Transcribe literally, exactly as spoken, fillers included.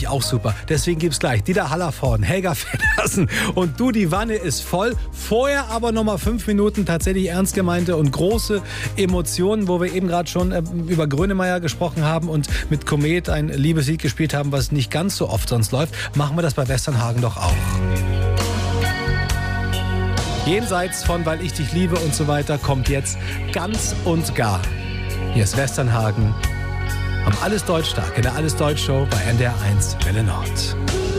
ich auch super. Deswegen gibt's gleich Dieter Hallervorden, Helga Feddersen und Du, die Wanne ist voll. Vorher aber nochmal fünf Minuten tatsächlich ernst gemeinte und große Emotionen, wo wir eben gerade schon äh, über Grönemeyer gesprochen haben und mit Komet ein Liebeslied gespielt haben, was nicht ganz so oft sonst läuft. Machen wir das bei Westernhagen doch auch. Jenseits von Weil ich dich liebe und so weiter kommt jetzt ganz und gar. Hier ist Westernhagen am Alles Deutsch Tag in der Alles Deutsch Show bei N D R eins Welle Nord.